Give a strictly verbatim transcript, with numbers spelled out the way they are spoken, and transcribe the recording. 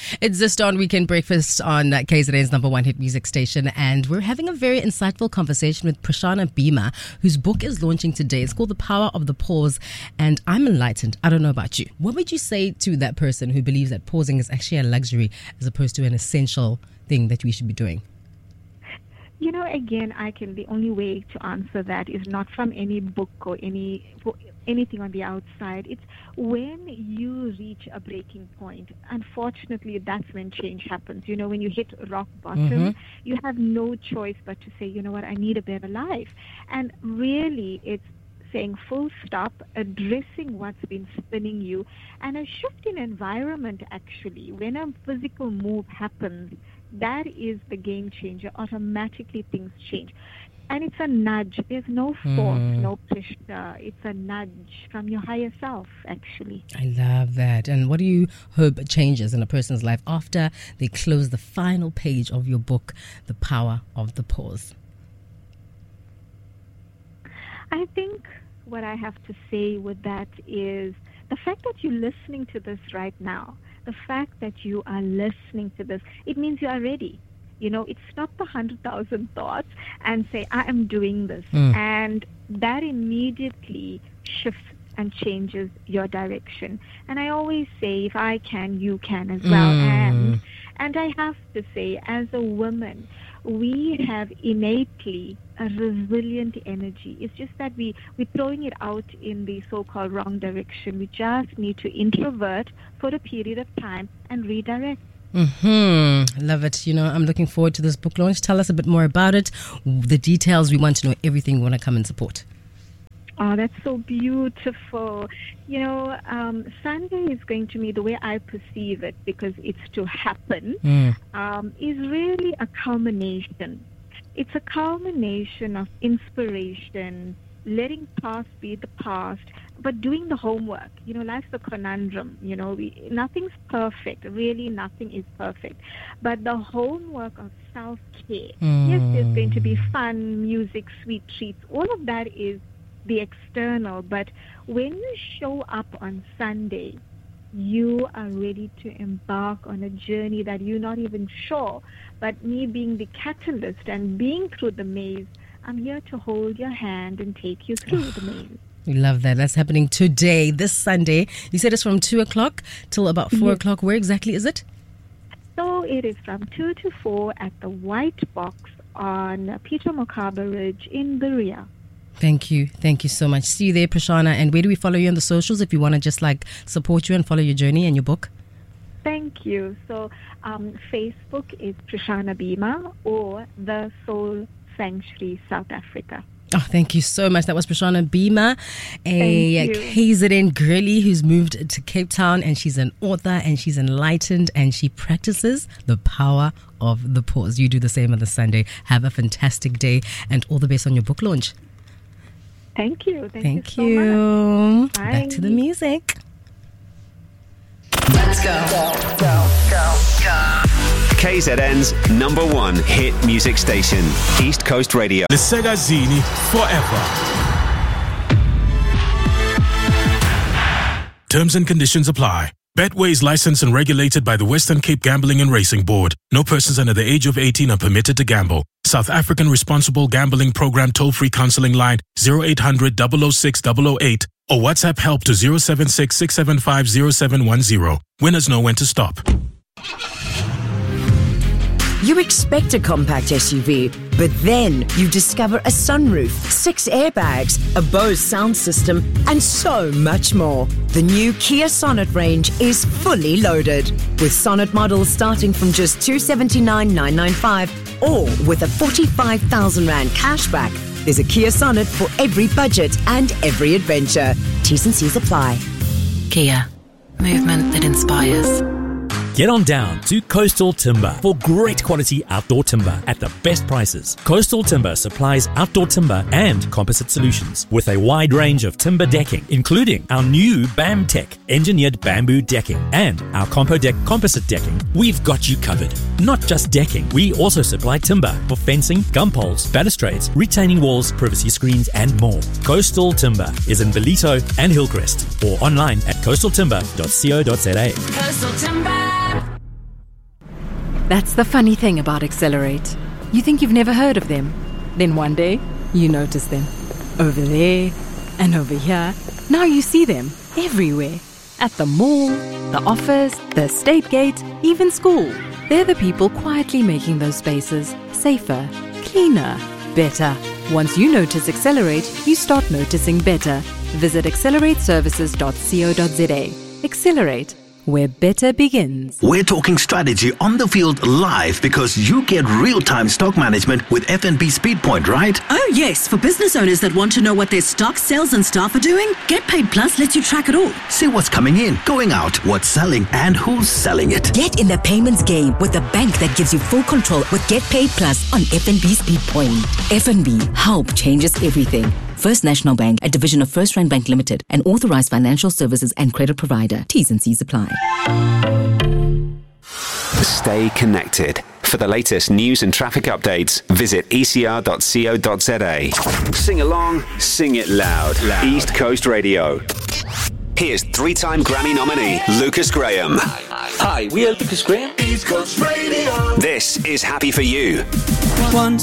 It's just on Weekend Breakfast on K Z N's number one hit music station, and we're having a very insightful conversation with Prashana Bhima, whose book is launching today. It's called The Power of the Pause, and I'm enlightened. I don't know about you. What would you say to that person who believes that pausing is actually a luxury as opposed to an essential thing that we should be doing? You know, again, I can, the only way to answer that is not from any book or any anything on the outside. It's when you reach a breaking point. Unfortunately, that's when change happens. You know, when you hit rock bottom, mm-hmm. you have no choice but to say, you know what, I need a better life. And really, it's saying full stop, addressing what's been spinning you, and a shift in environment, actually. When a physical move happens, that is the game changer. Automatically things change. And it's a nudge. There's no force, mm. no pressure. It's a nudge from your higher self, actually. I love that. And what do you hope changes in a person's life after they close the final page of your book, The Power of the Pause? I think what I have to say with that is the fact that you're listening to this right now, the fact that you are listening to this, it means you are ready. You know, it's not the one hundred thousand thoughts and say, I am doing this. Mm. And that immediately shifts and changes your direction. And I always say, if I can, you can as well. Mm. And, and I have to say, as a woman, we have innately a resilient energy. It's just that we, we're throwing it out in the so-called wrong direction. We just need to introvert for a period of time and redirect. Mm-hmm. Love it. You know, I'm looking forward to this book launch. Tell us a bit more about it. The details, we want to know everything. We want to come and support. Oh, that's so beautiful. You know, um, Sunday is going to be, the way I perceive it, because it's to happen, mm. um, is really a culmination. It's a culmination of inspiration, letting past be the past, but doing the homework. You know, life's a conundrum. You know, we, nothing's perfect. Really, nothing is perfect. But the homework of self-care, mm. yes, there's going to be fun, music, sweet treats. All of that is the external. But when you show up on Sunday, you are ready to embark on a journey that you're not even sure. But me being the catalyst and being through the maze, I'm here to hold your hand and take you through the maze. We love that. That's happening today, this Sunday. You said it's from two o'clock till about four yes. o'clock. Where exactly is it? So it is from two to four at the White Box on Peter Mokaba Ridge in Berea. Thank you. Thank you so much. See you there, Prashana. And where do we follow you on the socials if you want to just like support you and follow your journey and your book? Thank you. So um, Facebook is Prashana Bhima or The Soul Sanctuary South Africa. Oh, thank you so much. That was Prashana Bhima, a K Z N girlie who's moved to Cape Town, and she's an author and she's enlightened and she practices the power of the pause. You do the same on the Sunday. Have a fantastic day and all the best on your book launch. Thank you. Thank, thank you. you. So much. Back to the music. Let's go. Go, go, go, go. K Z N's number one hit music station, East Coast Radio. The Segazini forever. Terms and conditions apply. Betway is licensed and regulated by the Western Cape Gambling and Racing Board. No persons under the age of eighteen are permitted to gamble. South African Responsible Gambling Program toll-free counseling line zero eight hundred, double oh six, double oh eight or WhatsApp help to zero seven six, six seven five, zero seven one zero. Winners know when to stop. You expect a compact S U V, but then you discover a sunroof, six airbags, a Bose sound system, and so much more. The new Kia Sonet range is fully loaded, with Sonet models starting from just two hundred seventy-nine thousand nine hundred ninety-five or with a forty-five thousand rand cashback. There's a Kia Sonet for every budget and every adventure. T's and C's apply. Kia, movement that inspires. Get on down to Coastal Timber for great quality outdoor timber at the best prices. Coastal Timber supplies outdoor timber and composite solutions with a wide range of timber decking, including our new BAMTech engineered bamboo decking and our CompoDeck composite decking. We've got you covered. Not just decking, we also supply timber for fencing, gum poles, balustrades, retaining walls, privacy screens, and more. Coastal Timber is in Ballito and Hillcrest or online at coastal timber dot co dot za. Coastal Timber. That's the funny thing about Accelerate. You think you've never heard of them. Then one day, you notice them. Over there and over here. Now you see them everywhere. At the mall, the office, the estate gate, even school. They're the people quietly making those spaces safer, cleaner, better. Once you notice Accelerate, you start noticing better. Visit accelerate services dot co dot za. Accelerate, where better begins. We're talking strategy on the field live because you get real-time stock management with F N B SpeedPoint, right? Oh yes, for business owners that want to know what their stock, sales and staff are doing, Get Paid Plus lets you track it all. See what's coming in, going out, what's selling, and who's selling it. Get in the payments game with a bank that gives you full control with Get Paid Plus on F N B SpeedPoint. F N B, help changes everything. First National Bank, a division of First Rand Bank Limited, an authorized financial services and credit provider. T's and C's apply. Stay connected. For the latest news and traffic updates, visit e c r dot co dot za. Sing along, sing it loud. loud. East Coast Radio. Here's three-time Grammy nominee Lucas Graham. Hi, we are Lucas Graham. East Coast Radio. This is Happy For You. Once